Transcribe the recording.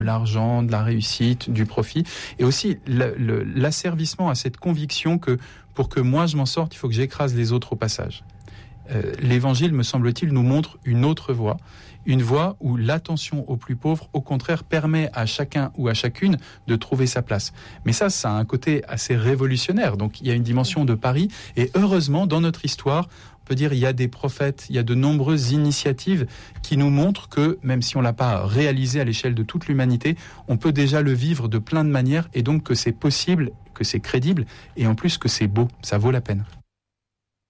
l'argent, de la réussite, du profit, et aussi l'asservissement à cette conviction que pour que moi je m'en sorte, il faut que j'écrase les autres au passage. L'Évangile, me semble-t-il, nous montre une autre voie, une voie où l'attention aux plus pauvres, au contraire, permet à chacun ou à chacune de trouver sa place. Mais ça a un côté assez révolutionnaire, donc il y a une dimension de pari, et heureusement, dans notre histoire, on peut dire il y a des prophètes, il y a de nombreuses initiatives qui nous montrent que, même si on ne l'a pas réalisé à l'échelle de toute l'humanité, on peut déjà le vivre de plein de manières, et donc que c'est possible, que c'est crédible, et en plus que c'est beau, ça vaut la peine.